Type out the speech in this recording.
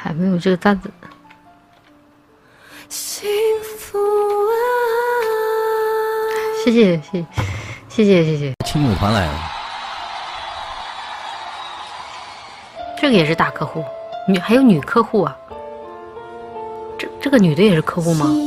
还没有这个单子。 幸福啊！ 谢谢。 亲友团来了， 这个也是大客户，还有女客户啊。这个女的也是客户吗？